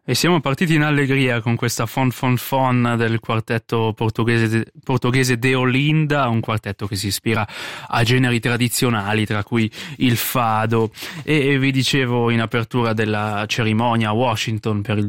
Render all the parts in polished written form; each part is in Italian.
E siamo partiti in allegria con questa Fon Fon Fon del quartetto portoghese De Olinda, un quartetto che si ispira a generi tradizionali, tra cui il fado. E vi dicevo in apertura della cerimonia a Washington per il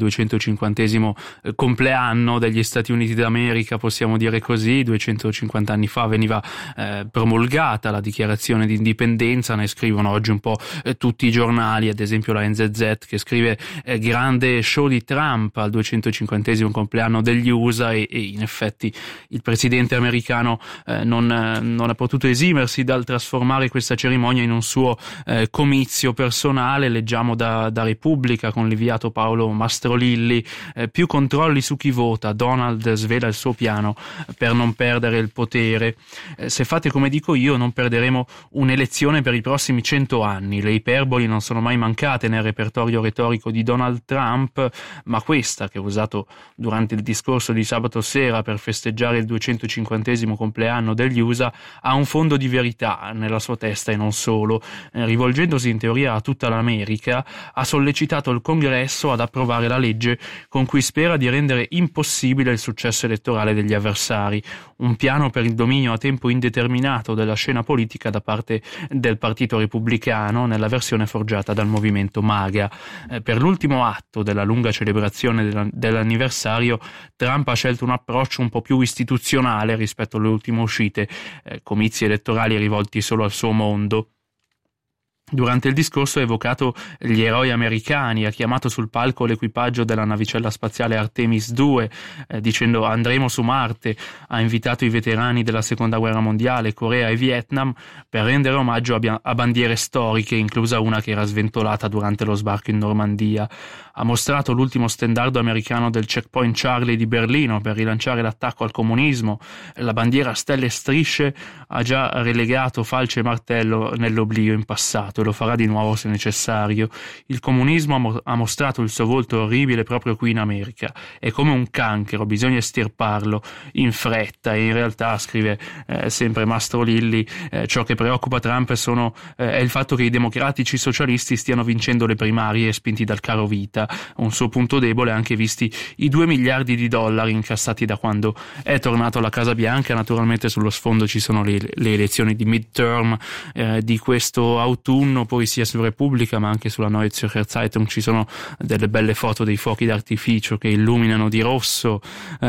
250° compleanno degli Stati Uniti d'America, possiamo dire così. 250 anni fa veniva promulgata la dichiarazione di indipendenza, ne scrivono oggi un po' tutti i giornali, ad esempio la NZZ che scrive grande show di Trump al 250° compleanno degli USA, e in effetti il presidente americano non ha potuto esimersi dal trasformare questa cerimonia in un suo comizio personale. Leggiamo da Repubblica con l'inviato Paolo Mastrolilli: più controlli su chi vota, Donald svela il suo piano per non perdere il potere. Se fate come dico io non perderemo un'elezione per i prossimi 100 anni. Le iperboli non sono mai mancate nel repertorio retorico di Donald Trump, ma questa, che ha usato durante il discorso di sabato sera per festeggiare il 250° compleanno degli USA, ha un fondo di verità nella sua testa e non solo. Rivolgendosi in teoria a tutta l'America, ha sollecitato il Congresso ad approvare la legge con cui spera di rendere impossibile il successo elettorale degli avversari, un piano per il dominio a tempo indeterminato della scena politica da parte del Partito Repubblicano nella versione forgiata dal movimento MAGA. Per l'ultimo atto della lunga celebrazione dell'anniversario, Trump ha scelto un approccio un po' più istituzionale rispetto alle ultime uscite, comizi elettorali rivolti solo al suo mondo. Durante il discorso ha evocato gli eroi americani, ha chiamato sul palco l'equipaggio della navicella spaziale Artemis II, dicendo andremo su Marte, ha invitato i veterani della Seconda Guerra Mondiale, Corea e Vietnam, per rendere omaggio a bandiere storiche, inclusa una che era sventolata durante lo sbarco in Normandia. Ha mostrato l'ultimo stendardo americano del checkpoint Charlie di Berlino per rilanciare l'attacco al comunismo. La bandiera a stelle e strisce ha già relegato falce e martello nell'oblio in passato e lo farà di nuovo se necessario. Il comunismo ha mostrato il suo volto orribile proprio qui in America. È come un cancro, bisogna estirparlo in fretta. E in realtà, scrive sempre Mastrolilli, ciò che preoccupa Trump è il fatto che i democratici socialisti stiano vincendo le primarie spinti dal caro vita. Un suo punto debole, anche visti i $2 miliardi incassati da quando è tornato alla Casa Bianca. Naturalmente sullo sfondo ci sono le elezioni di midterm di questo autunno. Poi sia su Repubblica ma anche sulla Neue Zürcher Zeitung ci sono delle belle foto dei fuochi d'artificio che illuminano di rosso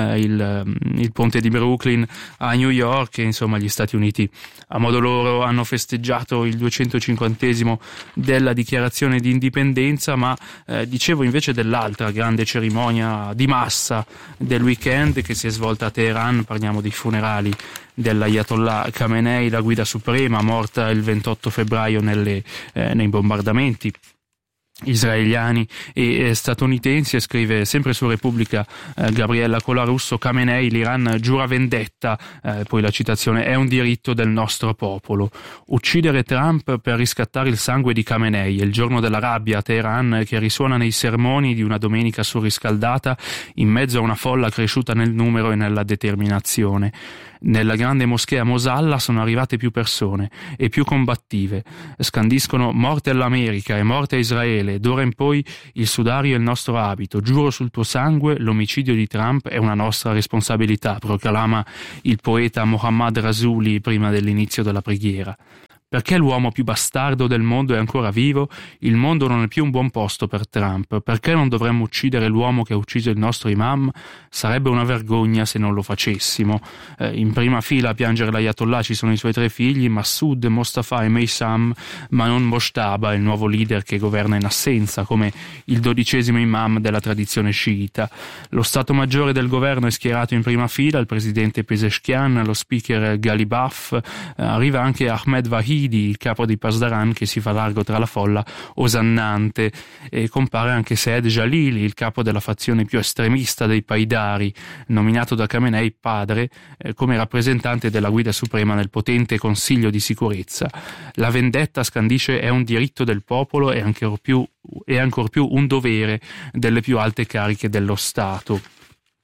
il ponte di Brooklyn a New York. E insomma gli Stati Uniti a modo loro hanno festeggiato il 250° della dichiarazione di indipendenza, ma dicevo invece dell'altra grande cerimonia di massa del weekend che si è svolta a Teheran. Parliamo dei funerali dell'Ayatollah Khamenei, la guida suprema, morta il 28 febbraio nei bombardamenti israeliani e statunitensi. E scrive sempre su Repubblica Gabriella Colarusso: Khamenei, l'Iran giura vendetta, poi la citazione: è un diritto del nostro popolo. Uccidere Trump per riscattare il sangue di Khamenei, è il giorno della rabbia a Teheran che risuona nei sermoni di una domenica surriscaldata in mezzo a una folla cresciuta nel numero e nella determinazione. Nella grande moschea Mosalla sono arrivate più persone e più combattive. Scandiscono morte all'America e morte a Israele. D'ora in poi il sudario è il nostro abito. Giuro sul tuo sangue, l'omicidio di Trump è una nostra responsabilità, proclama il poeta Mohammad Rasuli prima dell'inizio della preghiera. Perché l'uomo più bastardo del mondo è ancora vivo, il mondo non è più un buon posto per Trump. Perché non dovremmo uccidere l'uomo che ha ucciso il nostro imam? Sarebbe una vergogna se non lo facessimo. In prima fila a piangere l'Ayatollah ci sono i suoi 3 figli, Massoud, Mostafa e Meissam, ma non Moshtaba, il nuovo leader che governa in assenza, come il 12° imam della tradizione sciita. Lo Stato Maggiore del governo è schierato in prima fila, il presidente Pezeshkian, lo speaker Ghalibaf, arriva anche Ahmed Vahidi, il capo di Pasdaran, che si fa largo tra la folla osannante, e compare anche Saed Jalili, il capo della fazione più estremista dei Paidari, nominato da Khamenei padre come rappresentante della guida suprema nel potente Consiglio di Sicurezza. La vendetta, scandisce, è un diritto del popolo e ancor più un dovere delle più alte cariche dello Stato.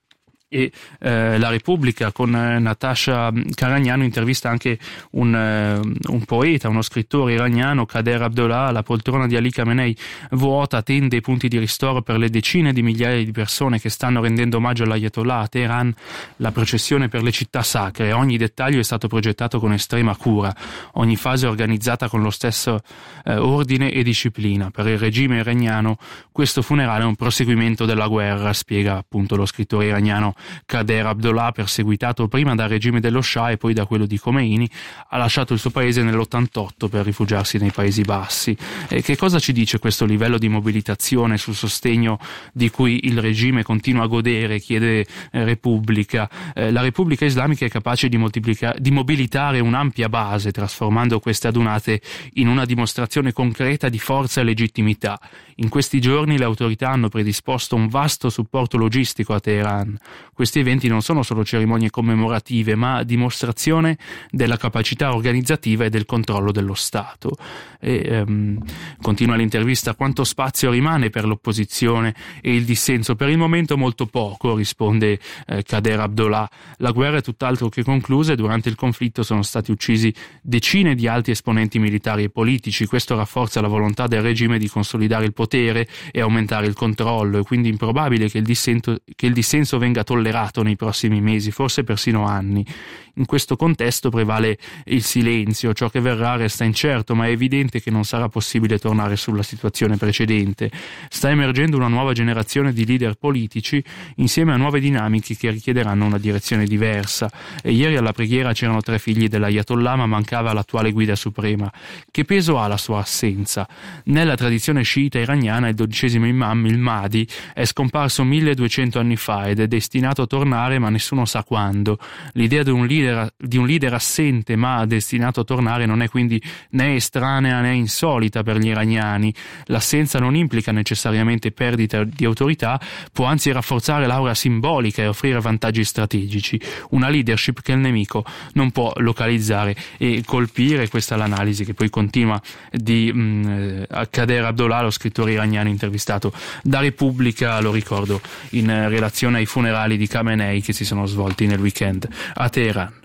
E la Repubblica con Natasha Karagnano intervista anche un poeta, uno scrittore iraniano, Kader Abdollah. La poltrona di Ali Khamenei vuota tende i punti di ristoro per le decine di migliaia di persone che stanno rendendo omaggio all'Ayatollah a Teheran, la processione per le città sacre. Ogni dettaglio è stato progettato con estrema cura, ogni fase organizzata con lo stesso ordine e disciplina. Per il regime iraniano questo funerale è un proseguimento della guerra, spiega appunto lo scrittore iraniano Kader Abdollah, perseguitato prima dal regime dello Shah e poi da quello di Khomeini. Ha lasciato il suo paese nell'88 per rifugiarsi nei Paesi Bassi. Che cosa ci dice questo livello di mobilitazione sul sostegno di cui il regime continua a godere, chiede Repubblica? La Repubblica Islamica è capace di mobilitare un'ampia base, trasformando queste adunate in una dimostrazione concreta di forza e legittimità. In questi giorni le autorità hanno predisposto un vasto supporto logistico a Teheran. Questi eventi non sono solo cerimonie commemorative, ma dimostrazione della capacità organizzativa e del controllo dello Stato. Continua l'intervista: quanto spazio rimane per l'opposizione e il dissenso? Per il momento molto poco, risponde Kader Abdollah. La guerra è tutt'altro che conclusa e durante il conflitto sono stati uccisi decine di alti esponenti militari e politici. Questo rafforza la volontà del regime di consolidare il potere e aumentare il controllo. È quindi improbabile che il dissenso venga tollerato nei prossimi mesi, forse persino anni. In questo contesto prevale il silenzio, ciò che verrà resta incerto, ma è evidente che non sarà possibile tornare sulla situazione precedente. Sta emergendo una nuova generazione di leader politici insieme a nuove dinamiche che richiederanno una direzione diversa. E ieri alla preghiera c'erano 3 figli dell'Ayatollah, ma mancava l'attuale guida suprema. Che peso ha la sua assenza? Nella tradizione sciita iraniana il 12° imam, il Mahdi, è scomparso 1200 anni fa ed è destinato a tornare, ma nessuno sa quando. L'idea di un leader assente ma destinato a tornare non è quindi né estranea né insolita per gli iraniani. L'assenza non implica necessariamente perdita di autorità, può anzi rafforzare l'aura simbolica e offrire vantaggi strategici. Una leadership che il nemico non può localizzare e colpire. Questa è l'analisi che poi continua di Kader Abdollah, lo scrittore iraniano intervistato da Repubblica, lo ricordo, in relazione ai funerali di Khamenei che si sono svolti nel weekend a Teheran.